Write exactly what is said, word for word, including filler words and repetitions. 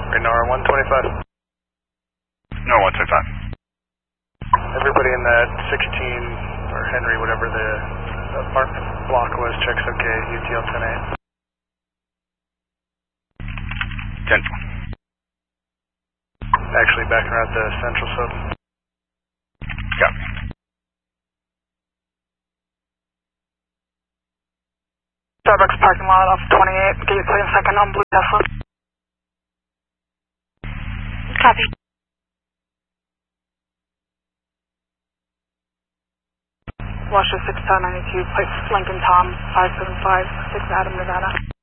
Right now, one twenty-five. No, one twenty-five. Everybody in that sixteen, or Henry, whatever the apartment block was, checks okay, U T L ten eight. ten. Actually, backing around the central sub. Copy. Starbucks parking lot off twenty-eight, gate plane second on blue Tesla. Copy. Washer six town ninety-two, place Lincoln Tom, five seven five, six Adam, Nevada.